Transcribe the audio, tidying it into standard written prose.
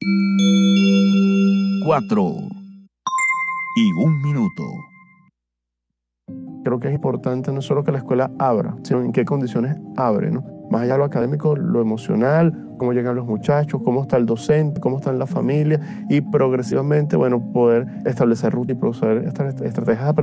4:01. Creo que es importante no solo que la escuela abra, sino en qué condiciones abre, ¿no? Más allá de lo académico, lo emocional, cómo llegan los muchachos, cómo está el docente, cómo está la familia y progresivamente, bueno, poder establecer rutas y poder estrategias de aprendizaje